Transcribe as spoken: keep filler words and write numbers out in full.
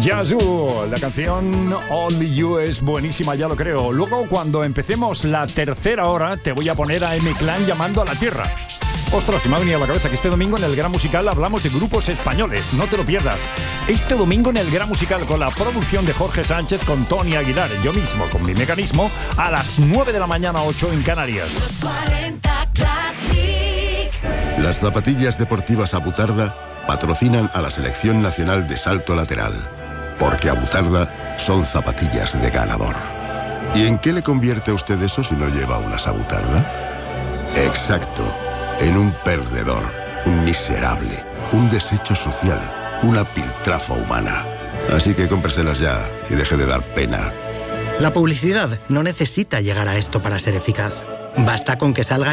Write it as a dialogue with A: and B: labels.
A: Yazoo, la canción Only You es buenísima, ya lo creo. Luego, cuando empecemos la tercera hora, te voy a poner a M-Clan llamando a la tierra. Ostras, que me ha venido a la cabeza que este domingo en el Gran Musical hablamos de grupos españoles, no te lo pierdas. Este domingo en el Gran Musical con la producción de Jorge Sánchez, con Tony Aguilar, yo mismo con mi mecanismo, a las nueve de la mañana, ocho en Canarias.
B: Las zapatillas deportivas Abutarda patrocinan a la Selección Nacional de Salto Lateral, porque Abutarda son zapatillas de ganador. ¿Y en qué le convierte a usted eso si no lleva unas Abutarda? Exacto, en un perdedor, un miserable, un desecho social, una piltrafa humana. Así que cómpreselas ya y deje de dar pena.
C: La publicidad no necesita llegar a esto para ser eficaz. Basta con que salga